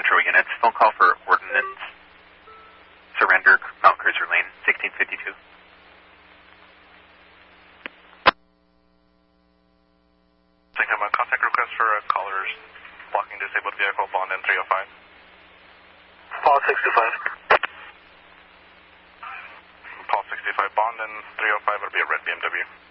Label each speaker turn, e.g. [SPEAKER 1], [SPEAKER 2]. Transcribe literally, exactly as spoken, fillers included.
[SPEAKER 1] Metro units. Phone call for ordnance. Surrender, Mount Cruiser Lane, sixteen fifty-two.
[SPEAKER 2] Take a contact request for uh, callers blocking disabled vehicle, bond in three oh five.
[SPEAKER 3] Paul sixty-five.
[SPEAKER 2] Paul sixty-five, bond in three oh five would be a red B M W.